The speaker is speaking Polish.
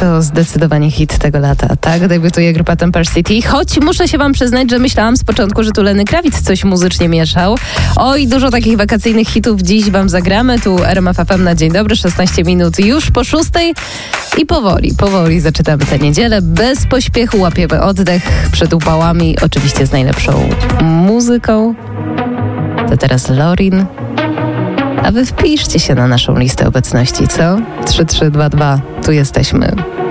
To zdecydowanie hit tego lata, tak? Debiutuje grupa Temper City, choć muszę się wam przyznać, że myślałam z początku, że tu Lenny Kravitz coś muzycznie mieszał. Oj, dużo takich wakacyjnych hitów dziś wam zagramy. Tu RMF FM na dzień dobry, 16 minut już po 6 i powoli zaczynamy tę niedzielę. Bez pośpiechu łapiemy oddech przed upałami, oczywiście z najlepszą muzyką. To teraz Lorin. A wy wpiszcie się na naszą listę obecności, co? 3322, tu jesteśmy.